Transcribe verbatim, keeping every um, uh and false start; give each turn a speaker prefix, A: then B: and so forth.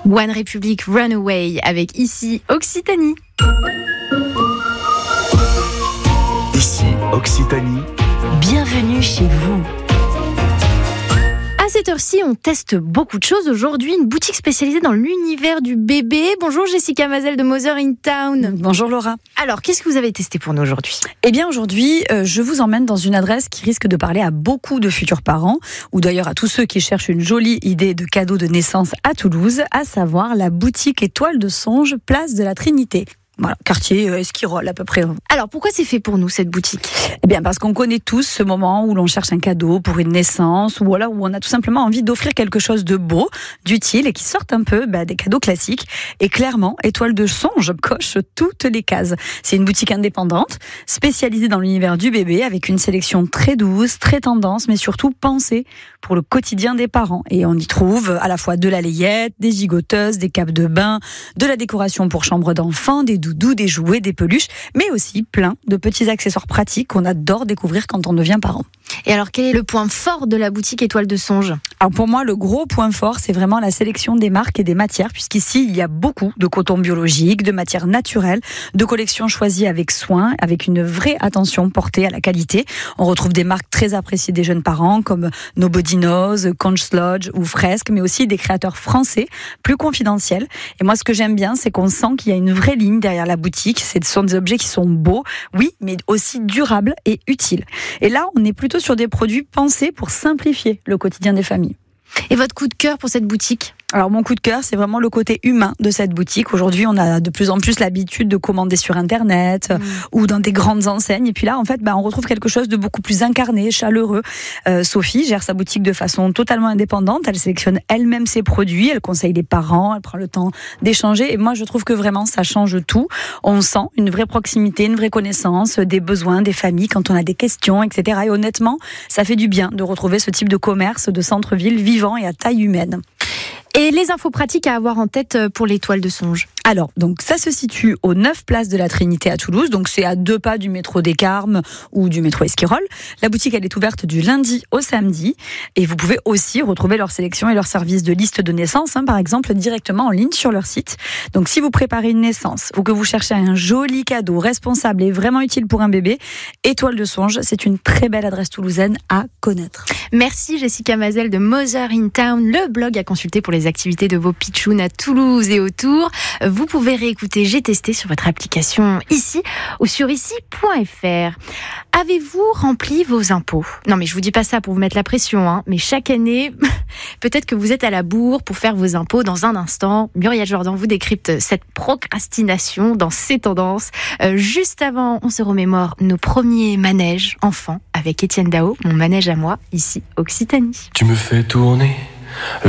A: One Republic Runaway avec ici Occitanie.
B: Ici Occitanie.
A: Bienvenue chez vous. À cette heure-ci, on teste beaucoup de choses. Aujourd'hui, une boutique spécialisée dans l'univers du bébé. Bonjour Jessica Mazel de Mother in Town.
C: Bonjour Laura.
A: Alors, qu'est-ce que vous avez testé pour nous aujourd'hui ?
C: Eh bien aujourd'hui, euh, je vous emmène dans une adresse qui risque de parler à beaucoup de futurs parents, ou d'ailleurs à tous ceux qui cherchent une jolie idée de cadeau de naissance à Toulouse, à savoir la boutique Étoile de Songe, place de la Trinité. Voilà, quartier euh, Esquirol à peu près.
A: Alors, pourquoi c'est fait pour nous, cette boutique ?
C: Eh bien, parce qu'on connaît tous ce moment où l'on cherche un cadeau pour une naissance, ou voilà, où on a tout simplement envie d'offrir quelque chose de beau, d'utile, et qui sorte un peu bah, des cadeaux classiques. Et clairement, Étoile de Songe coche toutes les cases. C'est une boutique indépendante, spécialisée dans l'univers du bébé, avec une sélection très douce, très tendance, mais surtout pensée pour le quotidien des parents. Et on y trouve à la fois de la layette, des gigoteuses, des capes de bain, de la décoration pour chambre d'enfants, des doudous, des jouets, des peluches, mais aussi plein de petits accessoires pratiques qu'on adore découvrir quand on devient parent.
A: Et alors, quel est le point fort de la boutique Étoile de Songe ?
C: Alors pour moi, le gros point fort, c'est vraiment la sélection des marques et des matières, puisqu'ici, il y a beaucoup de coton biologique, de matières naturelles, de collections choisies avec soin, avec une vraie attention portée à la qualité. On retrouve des marques très appréciées des jeunes parents, comme Nobody Knows, Conch Lodge ou Fresque, mais aussi des créateurs français, plus confidentiels. Et moi, ce que j'aime bien, c'est qu'on sent qu'il y a une vraie ligne derrière la boutique. Ce sont des objets qui sont beaux, oui, mais aussi durables et utiles. Et là, on est plutôt sur des produits pensés pour simplifier le quotidien des familles.
A: Et votre coup de cœur pour cette boutique ?
C: Alors mon coup de cœur, c'est vraiment le côté humain de cette boutique. Aujourd'hui, on a de plus en plus l'habitude de commander sur Internet mmh. ou dans des grandes enseignes. Et puis là, en fait, bah, on retrouve quelque chose de beaucoup plus incarné, chaleureux. Euh, Sophie gère sa boutique de façon totalement indépendante. Elle sélectionne elle-même ses produits, elle conseille les parents, elle prend le temps d'échanger. Et moi, je trouve que vraiment, ça change tout. On sent une vraie proximité, une vraie connaissance des besoins des familles quand on a des questions, et cetera. Et honnêtement, ça fait du bien de retrouver ce type de commerce de centre-ville vivant et à taille humaine.
A: Et les infos pratiques à avoir en tête pour l'Étoile de Songe ?
C: Alors, donc ça se situe aux neuf places de la Trinité à Toulouse, donc c'est à deux pas du métro des Carmes ou du métro Esquirol. La boutique, elle est ouverte du lundi au samedi et vous pouvez aussi retrouver leur sélection et leur service de liste de naissance, hein, par exemple, directement en ligne sur leur site. Donc si vous préparez une naissance ou que vous cherchez un joli cadeau responsable et vraiment utile pour un bébé, Étoile de Songe, c'est une très belle adresse toulousaine à connaître.
A: Merci Jessica Mazel de Mother in Town, le blog à consulter pour les activités de vos pitchouns à Toulouse et autour. Vous pouvez réécouter J'ai testé sur votre application ici ou sur ici point f r. Avez-vous rempli vos impôts ? Non mais je vous dis pas ça pour vous mettre la pression, hein, mais chaque année, peut-être que vous êtes à la bourre pour faire vos impôts. Dans un instant, Muriel Jordan vous décrypte cette procrastination dans ses tendances. Euh, juste avant, on se remémore nos premiers manèges enfants avec Étienne Dao, mon manège à moi, ici Occitanie.
B: Tu me fais tourner